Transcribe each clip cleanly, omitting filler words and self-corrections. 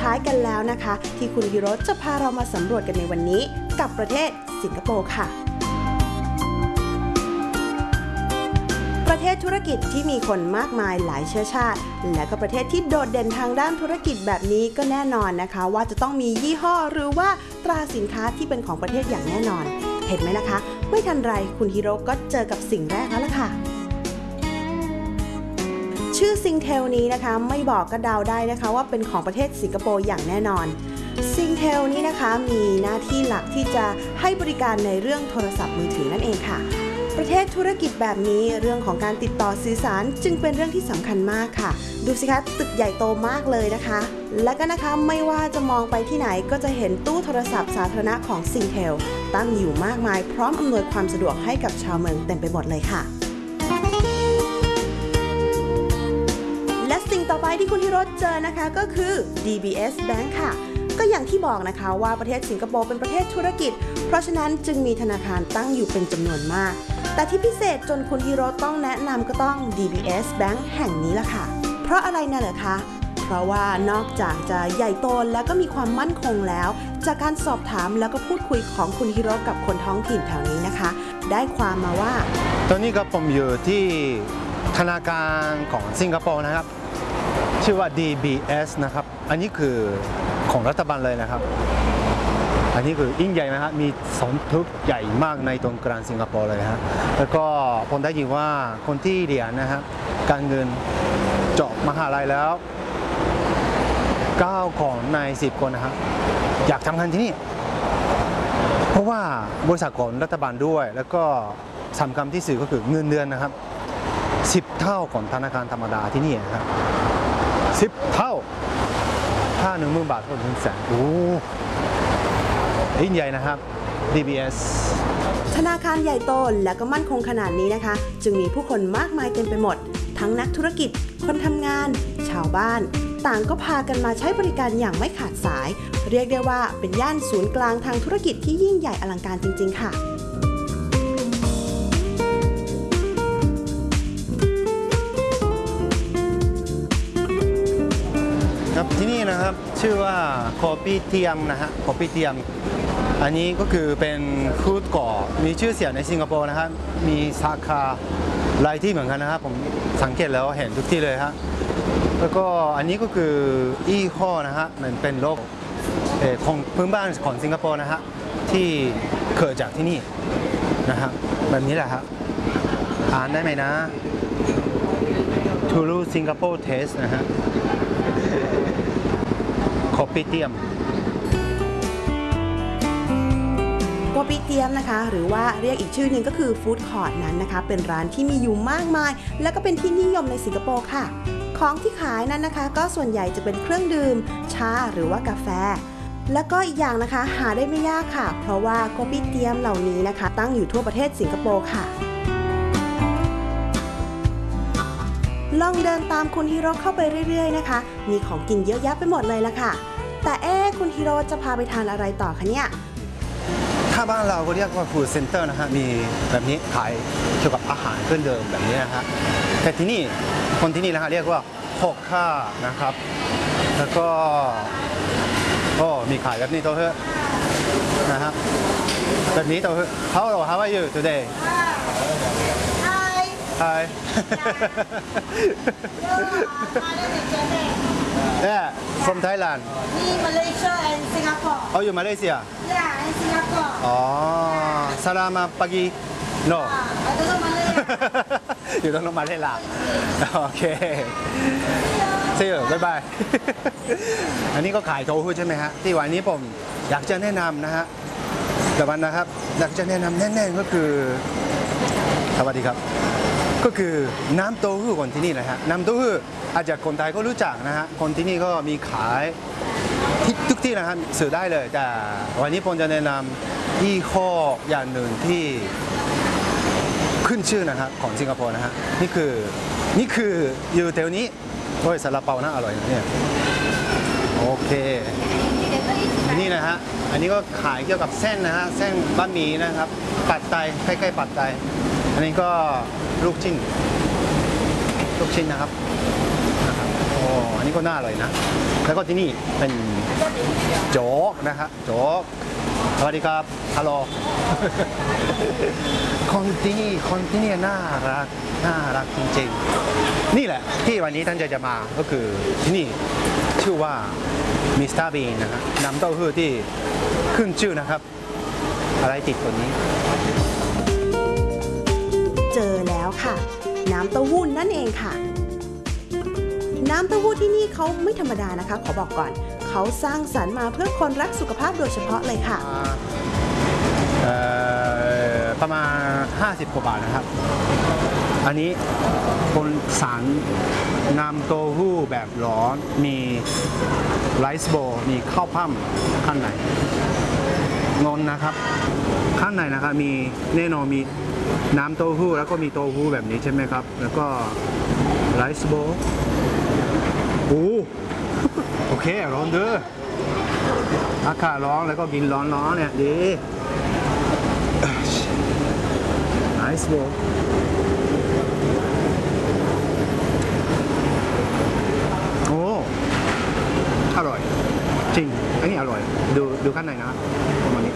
ท้ายกันแล้วนะคะที่คุณฮิโรจะพาเรามาสำรวจกันในวันนี้กับประเทศสิงคโปร์ค่ะประเทศธุรกิจที่มีคนมากมายหลายเชื้อชาติและก็ประเทศที่โดดเด่นทางด้านธุรกิจแบบนี้ก็แน่นอนนะคะว่าจะต้องมียี่ห้อหรือว่าตราสินค้าที่เป็นของประเทศอย่างแน่นอนเห็นไหมล่ะคะไม่ทันไรคุณฮิโรก็เจอกับสิ่งแรกแล้วล่ะค่ะชื่อซิงเทลนี้นะคะไม่บอกก็เดาได้นะคะว่าเป็นของประเทศสิงคโปร์อย่างแน่นอนซิงเทลนี้นะคะมีหน้าที่หลักที่จะให้บริการในเรื่องโทรศัพท์มือถือนั่นเองค่ะประเทศธุรกิจแบบนี้เรื่องของการติดต่อสื่อสารจึงเป็นเรื่องที่สำคัญมากค่ะดูสิคะตึกใหญ่โตมากเลยนะคะและก็นะคะไม่ว่าจะมองไปที่ไหนก็จะเห็นตู้โทรศัพท์สาธารณะของซิงเทลตั้งอยู่มากมายพร้อมอำนวยความสะดวกให้กับชาวเมืองเต็มไปหมดเลยค่ะและสิ่งต่อไปที่คุณฮิโรเจอนะคะก็คือ DBS Bank ค่ะก็อย่างที่บอกนะคะว่าประเทศสิงคโปร์เป็นประเทศธุรกิจเพราะฉะนั้นจึงมีธนาคารตั้งอยู่เป็นจำนวนมากแต่ที่พิเศษจนคุณฮิโรต้องแนะนำก็ต้อง DBS Bank แห่งนี้ล่ะค่ะเพราะอะไรน่ะเหรอคะเพราะว่านอกจากจะใหญ่โตและก็มีความมั่นคงแล้วจากการสอบถามแล้วก็พูดคุยของคุณฮิโรกับคนท้องถิ่นแถวนี้นะคะได้ความมาว่าตอนนี้ก็ผมอยู่ที่ธนาคารของสิงคโปร์นะครับชื่อว่า DBS นะครับอันนี้คือของรัฐบาลเลยนะครับอันนี้คือยิ่งใหญ่นะครับมีสำนักใหญ่มากในตรงกลางสิงคโปร์เลยครับแล้วก็ผมได้ยินว่าคนที่เรียนนะครับการเงินจบมหาลัยแล้ว9คนใน10คนนะครับอยากทำงานที่นี่เพราะว่าบริษัทของรัฐบาลด้วยแล้วก็สำคัญที่สุดก็คือเงินเดือนนะครับ10 เท่าของธนาคารธรรมดาที่นี่นะครับ10 เท่าถ้า10,000 บาทก็100,000โอ้ยิ่งใหญ่นะครับ DBS ธนาคารใหญ่โตและก็มั่นคงขนาดนี้นะคะจึงมีผู้คนมากมายเต็มไปหมดทั้งนักธุรกิจคนทำงานชาวบ้านต่างก็พากันมาใช้บริการอย่างไม่ขาดสายเรียกได้ว่าเป็นย่านศูนย์กลางทางธุรกิจที่ยิ่งใหญ่อลังการจริงๆค่ะครับที่นี่นะครับชื่อว่าคอปี้เทียมนะฮะคอปี้เทียมอันนี้ก็คือเป็นฟู้ดก่อมีชื่อเสียงในสิงคโปร์นะครับมีสาขาหลายที่เหมือนกันนะครับผมสังเกตแล้วเห็นทุกที่เลยครับแล้วก็อันนี้ก็คือยี่ห้อนะฮะมันเป็นโลโก้ของพื้นบ้านของสิงคโปร์นะฮะที่เกิดจากที่นี่นะฮะแบบนี้แหละครับอ่านได้ไหมนะทูรูสิงคโปร์เทสนะฮะคอปี้เทียมโกปิเตียมนะคะหรือว่าเรียกอีกชื่อหนึ่งก็คือฟู้ดคอร์ทนั้นนะคะเป็นร้านที่มีอยู่มากมายและก็เป็นที่นิยมในสิงคโปร์ค่ะของที่ขายนั้นนะคะก็ส่วนใหญ่จะเป็นเครื่องดื่มชาหรือว่ากาแฟแล้วก็อีกอย่างนะคะหาได้ไม่ยากค่ะเพราะว่าโกปิเตียมเหล่านี้นะคะตั้งอยู่ทั่วประเทศสิงคโปร์ค่ะลองเดินตามคุณฮิโรเข้าไปเรื่อยๆนะคะมีของกินเยอะแยะไปหมดเลยละค่ะแต่คุณฮิโรจะพาไปทานอะไรต่อคะเนี่ยถ้าบ้านเราก็เรียกว่าฟู้ดเซ็นเตอร์นะฮะมีแบบนี้ขายเกี่ยวกับอาหารเครื่องดื่มแบบนี้นะฮะแต่ที่นี่คนที่นี่นะฮะเรียกว่าฮอกค่านะครับแล้วก็มีขายแบบนี้ตัวเถอะนะฮะแบบนี้ตัวเถอะ How are you today Hi Yeah from Thailand Malaysia and Singapore Oh you Malaysia Yeah in Singapore Oh Selamat pagi No I don't know Malay อยู่ตรงมาเลยล่ะโอเค See you bye bye อันนี้ก็ขายโต๊ะใช่ไหมฮะที่วันนี้ผมอยากจะแนะนำนะฮะแต่วันนะครับอยากจะแนะนำแน่ๆก็คือสวัสดีครับก็คือน้ำเต้าหู้คนที่นี่นะฮะน้ำเต้าหู้อาจจะคนไทยก็รู้จักนะฮะคนที่นี่ก็มีขายทุกที่นะครับซื้อได้เลยแต่วันนี้ผมจะแนะนำยี่ห้ออย่างหนึ่งที่ขึ้นชื่อนะครับของสิงคโปร์นะฮะนี่คืออยู่แถวนี้โอ้ยซาลาเปาน่าอร่อยนะเนี่ยโอเคนี่นะฮะอันนี้ก็ขายเกี่ยวกับเส้นนะฮะเส้นบะหมี่นะครับปัดไตใกล้ๆปัดไตอันนี้ก็ลูกชิ้นนะครับโออันนี้ก็น่าอร่อยนะ แล้วก็ที่นี่เป็นโจ๊กนะครับโจ๊กสวัสดีครับฮัลโหล คนที่นี่น่ารักจริงๆ นี่แหละที่วันนี้ท่านจะมาก็คือที่นี่ชื่อว่ามิสเตอร์บีนนะฮะน้ำเต้าหู้ที่ขึ้นชื่อนะครับ อะไรติดคนนี้เจอแล้วค่ะ น้ำเต้าหู้นั่นเองค่ะ น้ำเต้าหู้ที่นี่เขาไม่ธรรมดานะคะ ขอบอกก่อน เขาสร้างสรรค์มาเพื่อคนรักสุขภาพโดยเฉพาะเลยค่ะประมาณ50กว่าบาทนะครับ อันนี้คนสารน้ำเต้าหู้แบบร้อนมีไรซ์โบว์มีข้าวปั้มข้างในงนนะครับ ข้างในนะครับมีแน่นอนมีน้ำเต้าหู้แล้วก็มีเต้าหู้แบบนี้ใช่ไหมครับ แล้วก็ไรซ์โบว์โอเคร้อนเด้ออากาศร้อนแล้วก็กินร้อนๆเนี่ยดีไรซ์โบว์โอ้อร่อยจริงอันนี้อร่อยดูข้างในนะครับประมาณนี้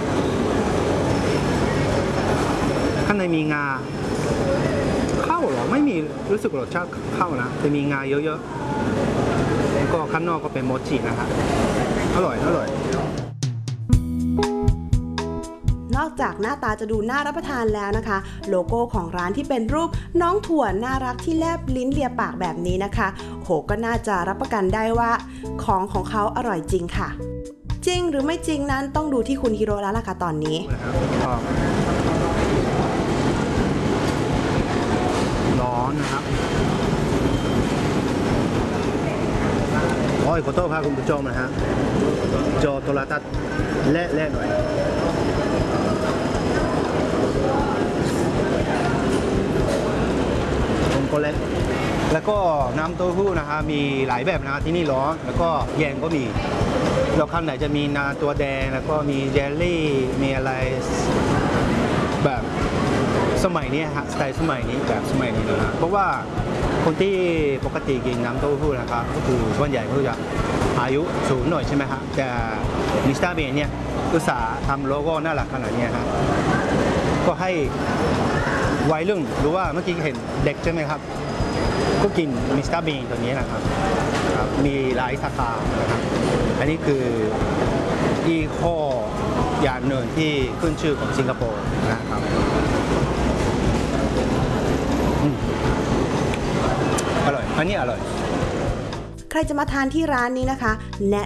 ข้างในมีงาเข้าเหรอไม่มีรู้สึกรสชาติเข้านะแต่มีงาเยอะๆแล้วก็ข้างนอกก็เป็นโมจินะครับอร่อยนอกจากหน้าตาจะดูน่ารับประทานแล้วนะคะ โลโก้ของร้านที่เป็นรูปน้องถั่วน่ารักที่แลบลิ้นเลียปากแบบนี้นะคะโหก็น่าจะรับประกันได้ว่าของเขาอร่อยจริงค่ะ จริงหรือไม่จริงนั้นต้องดูที่คุณฮิโร่แล้วล่ะค่ะตอนนี้ร้อนนะครับขอโทษครับคุณผู้ชมนะฮะจอโทรทัศน์เละหน่อยก็เล็กแล้วก็น้ำเต้าหู้นะคะมีหลายแบบนะที่นี่ร้อนแล้วก็เย็นก็มีแล้วข้างไหนจะมีนาตัวแดงแล้วก็มีเจลลี่มีอะไรแบบสมัยนี้ฮะสไตล์สมัยนี้แบบสมัยนี้นะฮะเพราะว่าคนที่ปกติกินน้ำเต้าหู้นะครับก็คือส่วนใหญ่เขาจะอายุสูงหน่อยใช่ไหมฮะแต่มิสเตอร์เบนเนี่ยอุตสาห์ทำโลโก้น่ารักขนาดนี้ฮะก็ให้วัยรุ่นหรือว่าเมื่อกี้เห็นเด็กใช่ไหมครับก็กินมิสเตอร์บีนตัวนี้นะครับมีหลายสาขานะครับอันนี้คืออีโคอย่างหนึ่งที่ขึ้นชื่อของสิงคโปร์นะครับอร่อยอันนี้อร่อยใครจะมาทานที่ร้านนี้นะคะ แนะ